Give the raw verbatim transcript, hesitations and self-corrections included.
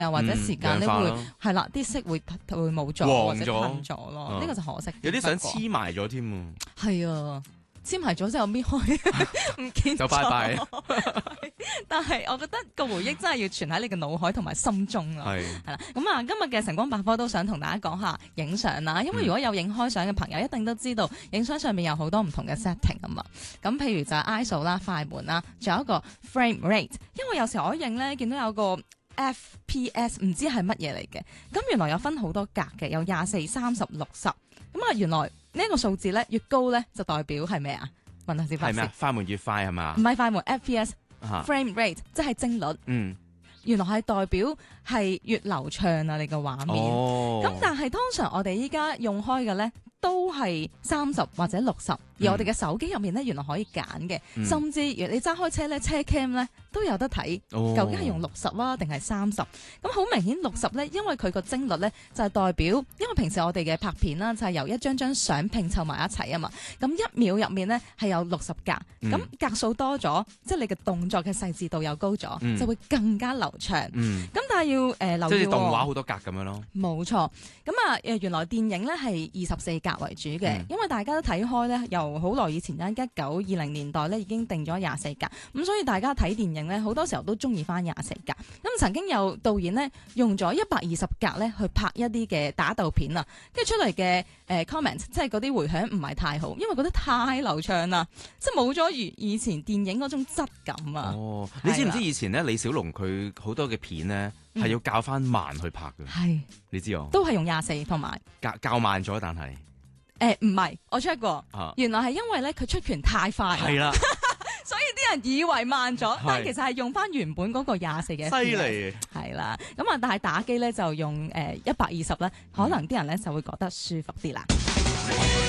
又或者時間咧會氧化咯係啦，啲色會會冇咗或者黃咗褪咗咯， 嗯呢個就可惜。 有啲想不過黐埋咗添喎， 係啊，黐埋咗之後搣開唔見咗就拜拜。 但係我覺得個回憶真係要存喺你嘅腦海同埋心中啊。 係係啦，咁啊，今日嘅晨光百科都想同大家講下影相啦，因為如果有影開相嘅朋友，一定都知道影相上面有好多唔同嘅 setting 啊嘛。咁譬如就係 I S O 啦、快門啦，仲有一個 frame rate。因為有時我影咧見到有個 F P S 唔知係乜嘢嚟嘅，咁原來有分好多格嘅，有廿四、三十、六十。咁啊，原來呢一個數字咧越高咧就代表係咩啊？問下先， 係咩啊？快門越快係嘛唔？係快門 F P S。 嚇 frame rate 即係幀率， 嗯原來係代表係越流暢啊！你個畫面。 哦， 咁但係通常我哋依家用開嘅咧，都係三十或者六十，而我哋嘅手機入面咧，原來可以揀嘅， 嗯甚至如你揸開車咧，車 cam 咧都有得睇， 哦究竟係用六十啊定係三十？咁好明顯六十咧，因為佢個幀率咧就係代表，因為平時我哋嘅拍片啦，就係由一張張相拼湊埋一齊啊嘛，咁一秒入面咧係有六十格，咁、 嗯格數多咗，即係你嘅動作嘅細緻度又高咗， 嗯就會更加流暢。 嗯， 咁但係要誒、呃、留意喎即係動畫好多格咁樣咯。 冇錯，咁啊誒原來電影咧係二十四格為主嘅， 嗯因為大家都睇開咧，由好耐以前咧，一九二零年代咧已經定咗廿四格，咁所以大家睇電影咧好多時候都中意翻廿四格。咁曾經有導演咧用咗一百二十格咧去拍一啲嘅打鬥片啊，跟住出嚟嘅誒 comment，即係嗰啲迴響唔係太好，因為覺得太流暢啦，即係冇咗如以前電影嗰種質感啊。 哦，你知唔知以前咧李小龍佢好多嘅片咧係要校翻慢去拍嘅？ 係你知我都係用廿四同埋校校慢咗，但係誒唔係，我 check 過， 啊原來係因為咧佢出拳太快啊。 係啦， 所以啲人以為慢咗， 係但係其實係用翻原本嗰個廿四嘅。 犀利。 係啦，咁啊，但係打機咧就用誒一百二十咧，可能啲人咧就會覺得舒服啲啦。